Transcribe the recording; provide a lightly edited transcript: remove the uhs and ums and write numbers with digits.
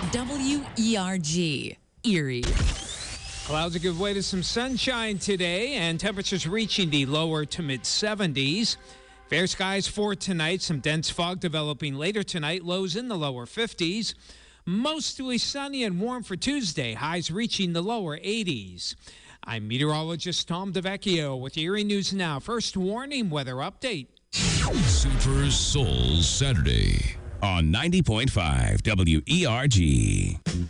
WERG, Erie. Clouds will give way to some sunshine today, and temperatures reaching the lower to mid-70s. Fair skies for tonight. Some dense fog developing later tonight. Lows in the lower 50s. Mostly sunny and warm for Tuesday. Highs reaching the lower 80s. I'm meteorologist Tom DeVecchio with Erie News Now. First warning weather update. Super Soul Saturday on 90.5 WERG.